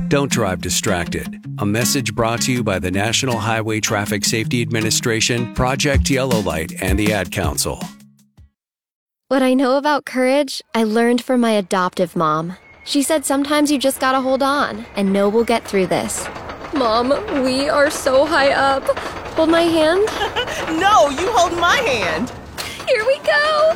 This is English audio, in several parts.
Don't drive distracted. A message brought to you by the National Highway Traffic Safety Administration, Project Yellow Light, and the Ad Council. What I know about courage, I learned from my adoptive mom. She said sometimes you just gotta hold on and know we'll get through this. Mom, we are so high up. Hold my hand. No, you hold my hand. Here we go.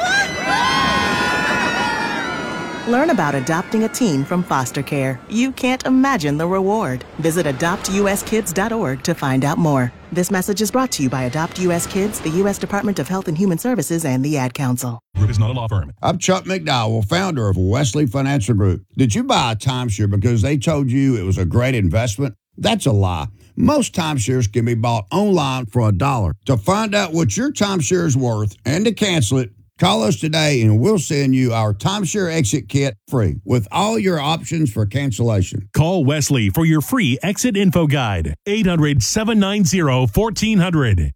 Learn about adopting a teen from foster care. You can't imagine the reward. Visit adoptuskids.org to find out more. This message is brought to you by Adopt U.S. Kids, the U.S. Department of Health and Human Services, and the Ad Council. Group is not a law firm. I'm Chuck McDowell, founder of Wesley Financial Group. Did you buy a timeshare because they told you it was a great investment? That's a lie. Most timeshares can be bought online for $1. To find out what your timeshare is worth and to cancel it, call us today and we'll send you our timeshare exit kit free with all your options for cancellation. Call Wesley for your free exit info guide. 800-790-1400.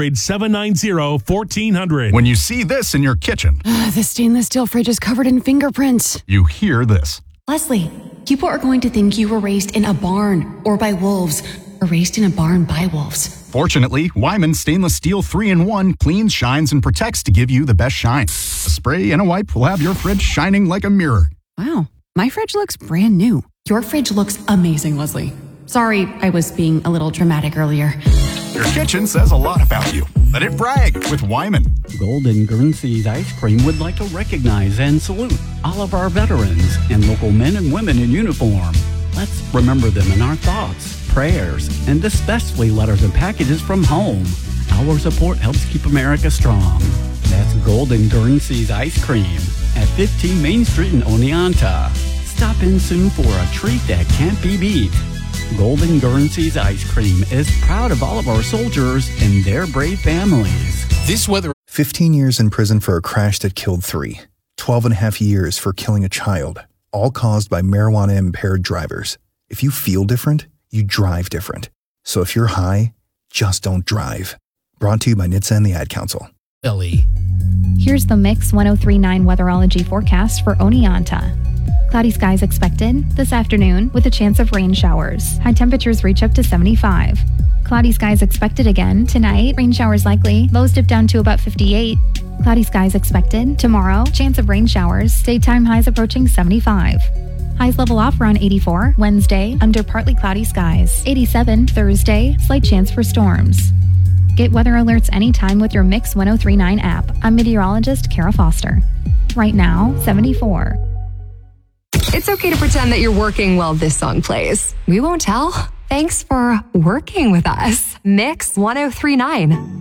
800-790-1400. When you see this in your kitchen, the stainless steel fridge is covered in fingerprints. You hear this. Leslie, people are going to think you were raised in a barn or by wolves, or raised in a barn by wolves. Fortunately, Wyman Stainless Steel 3-in-1 cleans, shines, and protects to give you the best shine. A spray and a wipe will have your fridge shining like a mirror. Wow, my fridge looks brand new. Your fridge looks amazing, Leslie. Sorry, I was being a little dramatic earlier. Your kitchen says a lot about you. Let it brag with Wyman. Golden Guernsey's Ice Cream would like to recognize and salute all of our veterans and local men and women in uniform. Let's remember them in our thoughts, prayers, and especially letters and packages from home. Our support helps keep America strong. That's Golden Guernsey's Ice Cream at 15 Main Street in Oneonta. Stop in soon for a treat that can't be beat. Golden Guernsey's Ice Cream is proud of all of our soldiers and their brave families. This weather. 15 years in prison for a crash that killed 3. 12 and a half years for killing a child, all caused by marijuana-impaired drivers. If you feel different, you drive different. So if you're high, just don't drive. Brought to you by NHTSA and the Ad Council. Ellie. Here's the Mix 1039 weatherology forecast for Oneonta. Cloudy skies expected this afternoon with a chance of rain showers. High temperatures reach up to 75. Cloudy skies expected again tonight. Rain showers likely. Lows dip down to about 58. Cloudy skies expected tomorrow. Chance of rain showers. Daytime highs approaching 75. Highs level off around 84. Wednesday, under partly cloudy skies. 87 Thursday, slight chance for storms. Get weather alerts anytime with your Mix 1039 app. I'm meteorologist Kara Foster. Right now, 74. It's okay to pretend that you're working while this song plays. We won't tell. Thanks for working with us. Mix 1039.